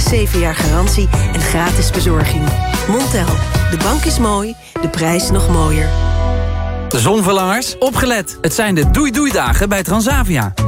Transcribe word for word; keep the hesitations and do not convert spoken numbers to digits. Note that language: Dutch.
zeven jaar garantie en gratis bezorging. Montel, de bank is mooi, de prijs nog mooier. Zonverlangers, opgelet. Het zijn de doei-doei-dagen bij Transavia.